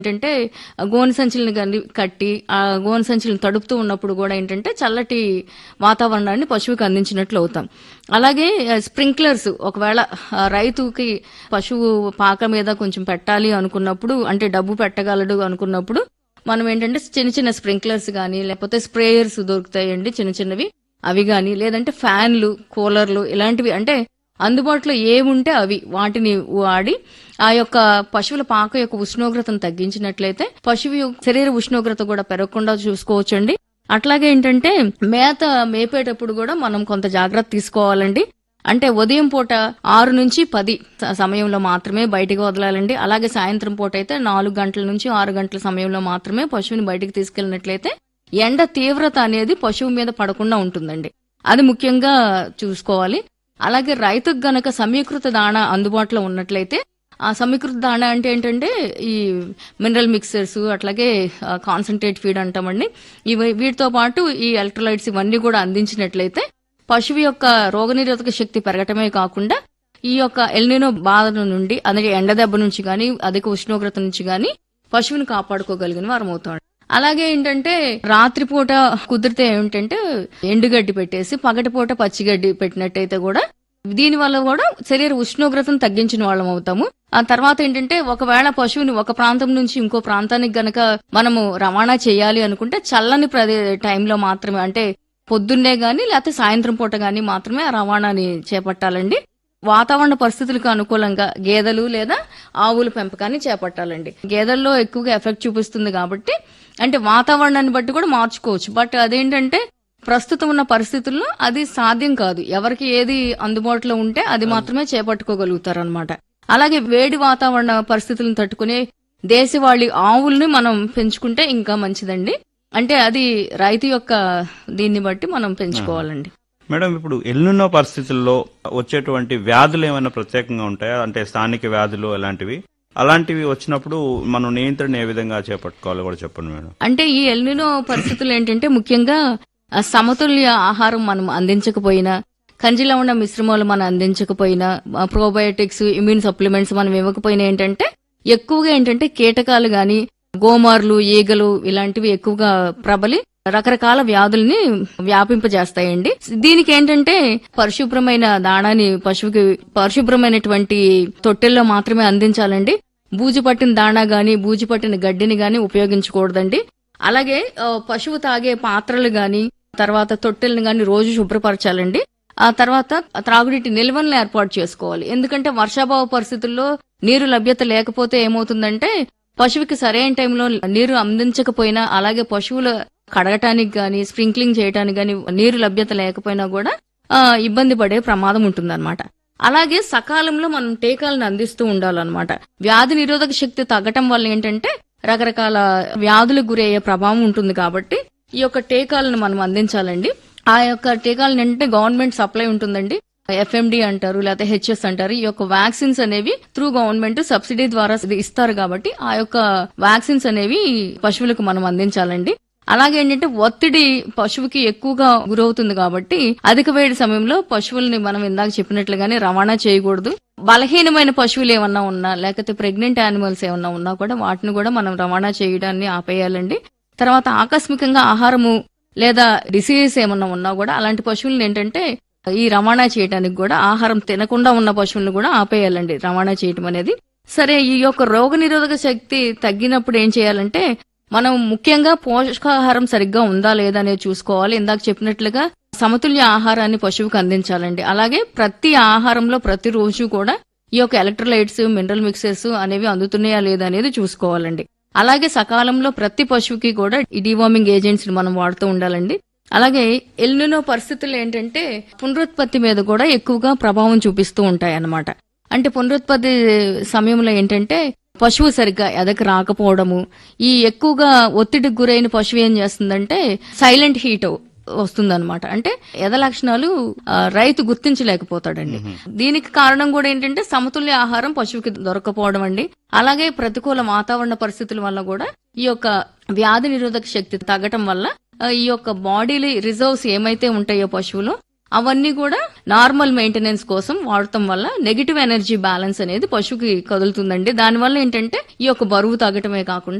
ఏంటంటే గోనె సంచులను కట్టి ఆ గోనె సంచులను తడుపుతూ ఉన్నప్పుడు కూడా ఏంటంటే చల్లటి వాతావరణాన్ని పశువుకి అందించినట్లు అవుతాం. అలాగే స్ప్రింక్లర్స్ ఒకవేళ రైతుకి పశువు పాక మీద కొంచెం పెట్టాలి అనుకున్నప్పుడు, అంటే డబ్బు పెట్టగలడు అనుకున్నప్పుడు మనం ఏంటంటే చిన్న చిన్న స్ప్రింక్లర్స్ గానీ లేకపోతే స్ప్రేయర్స్ దొరుకుతాయండి చిన్న చిన్నవి, అవి గానీ లేదంటే ఫ్యాన్లు, కూలర్లు ఇలాంటివి, అంటే అందుబాటులో ఏముంటే అవి వాటిని వాడి ఆ యొక్క పశువుల పాక యొక్క ఉష్ణోగ్రతను తగ్గించినట్లయితే పశువు శరీర ఉష్ణోగ్రత కూడా పెరగకుండా చూసుకోవచ్చండి. అట్లాగే ఏంటంటే మేత మేపేటప్పుడు కూడా మనం కొంత జాగ్రత్త తీసుకోవాలండి. అంటే ఉదయం పూట 6 నుంచి 10 సమయంలో మాత్రమే బయటికి వదలాలండి. అలాగే సాయంత్రం పూట అయితే 4 గంటల నుంచి 6 గంటల సమయంలో మాత్రమే పశువుని బయటికి తీసుకెళ్లినట్లయితే ఎండ తీవ్రత అనేది పశువు మీద పడకుండా ఉంటుందండి. అది ముఖ్యంగా చూసుకోవాలి. అలాగే రైతుకు గనక సమీకృత దాణా అందుబాటులో ఉన్నట్లయితే, ఆ సమీకృత దాణా అంటే ఏంటంటే ఈ మినరల్ మిక్సర్స్, అట్లాగే కాన్సన్ట్రేట్ ఫీడ్ అంటామండి. వీటితో పాటు ఈ ఎలక్ట్రోలైట్స్ ఇవన్నీ కూడా అందించినట్లయితే పశువు యొక్క రోగనిరోధక శక్తి పెరగటమే కాకుండా ఈ యొక్క ఎల్నినో బాధ నుండి, అదే ఎండ దెబ్బ నుంచి గాని అధిక ఉష్ణోగ్రత నుంచి గాని పశువుని కాపాడుకోగలిగిన వారం అవుతాం. అలాగే ఏంటంటే రాత్రిపూట కుదిరితే ఏమిటంటే ఎండుగడ్డి పెట్టేసి పగటిపూట పచ్చిగడ్డి పెట్టినట్టయితే కూడా దీనివల్ల కూడా శరీర ఉష్ణోగ్రతను తగ్గించిన వాళ్ళం అవుతాము. ఆ తర్వాత ఏంటంటే ఒకవేళ పశువుని ఒక ప్రాంతం నుంచి ఇంకో ప్రాంతానికి గనక మనము రవాణా చేయాలి అనుకుంటే చల్లని టైంలో మాత్రమే, అంటే పొద్దున్నే గాని లేకపోతే సాయంత్రం పూట గాని మాత్రమే ఆ రవాణాని చేపట్టాలండి. వాతావరణ పరిస్థితులకు అనుకూలంగా గేదెలు లేదా ఆవుల పెంపకాన్ని చేపట్టాలండి. గేదెల్లో ఎక్కువగా ఎఫెక్ట్ చూపిస్తుంది కాబట్టి, అంటే వాతావరణాన్ని బట్టి కూడా మార్చుకోవచ్చు. బట్ అదేంటంటే ప్రస్తుతం ఉన్న పరిస్థితుల్లో అది సాధ్యం కాదు. ఎవరికి ఏది అందుబాటులో ఉంటే అది మాత్రమే చేపట్టుకోగలుగుతారనమాట. అలాగే వేడి వాతావరణ పరిస్థితులను తట్టుకునే దేశవాళీ ఆవుల్ని మనం పెంచుకుంటే ఇంకా మంచిదండి. అంటే అది రైతు యొక్క దీన్ని బట్టి మనం పెంచుకోవాలండి. మేడం, ఇప్పుడు ఎల్నినో పరిస్థితుల్లో వచ్చేటువంటి వ్యాధులు ఏమైనా ప్రత్యేకంగా ఉంటాయా? అంటే స్థానిక వ్యాధులు అలాంటివి వచ్చినప్పుడు మనం నియంత్రణ ఏ విధంగా చేపట్టుకోవాలో కూడా చెప్పండి మేడం. అంటే ఈ ఎల్నినో పరిస్థితులు ఏంటంటే ముఖ్యంగా సమతుల్య ఆహారం మనం అందించకపోయినా, కంజిలవణ మిశ్రమాలు మనం అందించకపోయినా, ప్రోబయోటిక్స్, ఇమ్యూన్ సప్లిమెంట్స్ మనం ఇవ్వకపోయినా ఏంటంటే ఎక్కువగా ఏంటంటే కీటకాలు గాని, గోమార్లు, ఈగలు ఇలాంటివి ఎక్కువగా ప్రబలి రకరకాల వ్యాధుల్ని వ్యాపింపజేస్తాయండి. దీనికి ఏంటంటే పరిశుభ్రమైన దాణాని పశువుకి పరిశుభ్రమైనటువంటి తొట్టెల్లో మాత్రమే అందించాలండి. బూజు పట్టిన దాణా గాని, బూజు పట్టిన గడ్డిని గాని ఉపయోగించకూడదండి. అలాగే పశువు తాగే పాత్రలు గాని, తర్వాత తొట్టెలను గాని రోజు శుభ్రపరచాలండి. ఆ తర్వాత త్రాగునీటి నిల్వలను ఏర్పాటు చేసుకోవాలి. ఎందుకంటే వర్షాభావ పరిస్థితుల్లో నీరు లభ్యత లేకపోతే ఏమవుతుందంటే పశువుకి సరైన టైంలో నీరు అందించకపోయినా, అలాగే పశువుల కడగటానికి గాని, స్ప్రింక్లింగ్ చేయడానికి గాని నీరు లభ్యత లేకపోయినా కూడా ఇబ్బంది పడే ప్రమాదం ఉంటుందన్నమాట. అలాగే సకాలంలో మనం టీకాలను అందిస్తూ ఉండాలన్నమాట. వ్యాధి నిరోధక శక్తి తగ్గటం వల్ల ఏంటంటే రకరకాల వ్యాధులకు గురయ్యే ప్రభావం ఉంటుంది కాబట్టి ఈ యొక్క టీకాలను మనం అందించాలండి. ఆ యొక్క టీకాలను ఏంటంటే గవర్నమెంట్ సప్లై ఉంటుందండి. FMD అంటారు, లేకపోతే HS అంటారు. ఈ యొక్క వ్యాక్సిన్స్ అనేవి త్రూ గవర్నమెంట్ సబ్సిడీ ద్వారా ఇస్తారు కాబట్టి ఆ యొక్క వ్యాక్సిన్స్ అనేవి పశువులకు మనం అందించాలండి. అలాగే ఏంటంటే ఒత్తిడి పశువుకి ఎక్కువగా గురవుతుంది కాబట్టి అధిక వేడి సమయంలో పశువుల్ని మనం ఇందాక చెప్పినట్లుగానే రవాణా చేయకూడదు. బలహీనమైన పశువులు ఏమన్నా ఉన్నా, లేకపోతే ప్రెగ్నెంట్ యానిమల్స్ ఏమన్నా ఉన్నా కూడా వాటిని కూడా మనం రవాణా చేయడాన్ని ఆపేయాలండి. తర్వాత ఆకస్మికంగా ఆహారము లేదా డిసీజెస్ ఏమన్నా ఉన్నా కూడా అలాంటి పశువులను ఏంటంటే ఈ రవాణా చేయడానికి కూడా ఆహారం తినకుండా ఉన్న పశువులను కూడా ఆపేయాలండి రవాణా చేయటం అనేది. సరే, ఈ యొక్క రోగ నిరోధక శక్తి తగ్గినప్పుడు ఏం చేయాలంటే మనం ముఖ్యంగా పోషకాహారం సరిగ్గా ఉందా లేదా అనేది చూసుకోవాలి. ఇందాక చెప్పినట్లుగా సమతుల్య ఆహారాన్ని పశువుకు అందించాలండి. అలాగే ప్రతి ఆహారంలో ప్రతిరోజు కూడా ఈ యొక్క ఎలక్ట్రోలైట్స్, మినరల్ మిక్సర్స్ అనేవి అందుతున్నాయా లేదా అనేది చూసుకోవాలండి. అలాగే సకాలంలో ప్రతి పశువుకి కూడా ఈ డివార్మింగ్ ఏజెంట్స్ మనం వాడుతూ ఉండాలండి. అలాగే ఎల్నినో పరిస్థితులు ఏంటంటే పునరుత్పత్తి మీద కూడా ఎక్కువగా ప్రభావం చూపిస్తూ ఉంటాయి అన్నమాట. అంటే పునరుత్పత్తి సమయంలో ఏంటంటే పశువు సరిగ్గా ఎదకు రాకపోవడము, ఈ ఎక్కువగా ఒత్తిడికి గురైన పశువు ఏం చేస్తుందంటే సైలెంట్ హీట్ వస్తుందన్నమాట. అంటే ఎద లక్షణాలు రైతు గుర్తించలేకపోతాడండి. దీనికి కారణం కూడా ఏంటంటే సమతుల్య ఆహారం పశువుకి దొరకపోవడం అండి. అలాగే ప్రతికూల వాతావరణ పరిస్థితుల వల్ల కూడా ఈ యొక్క వ్యాధి నిరోధక శక్తి తగ్గటం వల్ల ఈ యొక్క బాడీలో రిజర్వ్స్ ఏమైతే ఉంటాయో పశువులో అవన్నీ కూడా నార్మల్ మెయింటెనెన్స్ కోసం వాడటం వల్ల నెగిటివ్ ఎనర్జీ బ్యాలెన్స్ అనేది పశువుకి కదులుతుందండి. దానివల్ల ఏంటంటే ఈ యొక్క బరువు తగ్గటమే కాకుండా